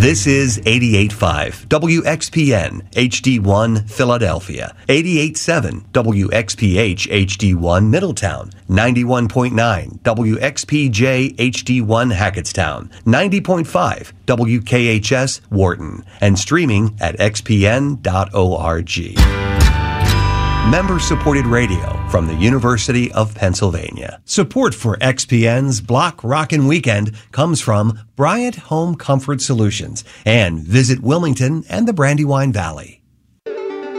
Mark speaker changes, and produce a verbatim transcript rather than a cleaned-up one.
Speaker 1: This is eighty-eight point five W X P N H D one Philadelphia, eighty-eight point seven W X P H H D one Middletown, ninety-one point nine W X P J H D one Hackettstown, ninety point five W K H S Wharton, and streaming at x p n dot org. Member-supported radio from the University of Pennsylvania. Support for X P N's Block Rockin' Weekend comes from Bryant Home Comfort Solutions and Visit Wilmington and the Brandywine Valley.